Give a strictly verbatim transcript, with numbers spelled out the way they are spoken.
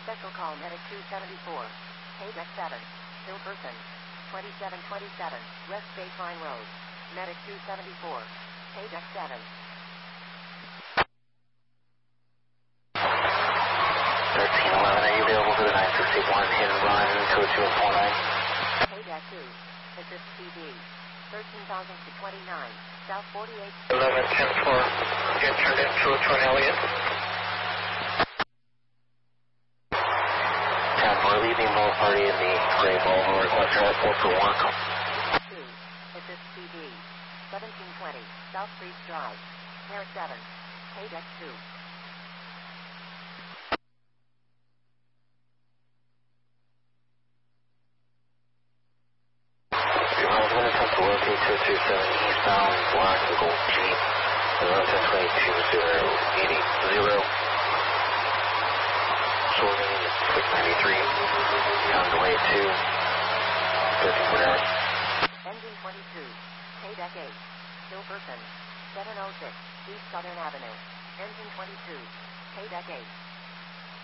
Special call Medic two seventy-four. Paydeck seven. Hilperson. twenty-seven twenty-seven. West Baseline Road. Medic two seventy-four. Paydeck seven. thirteen eleven, are you available for the nine sixty-one hit and run two two four nine? Paydeck two. Assist T V. thirteen thousand to twenty-nine. South forty-eight. eleven ten four. Get turned in two oh two Elliott. ten four, leaving both party in the gray Volvo request drive four for one. two. Assist T V. seventeen twenty. South Priest Drive. Air seven. Paydeck two. two two seven eastbound, black and gold Jeep, eleven twenty-two zero eighty zero. Sorting six ninety-three, pound away two, thirteen whatever. Engine twenty-two, Paydeck eight, Hilperson, seven oh six, East Southern Avenue. Engine twenty-two, Paydeck eight.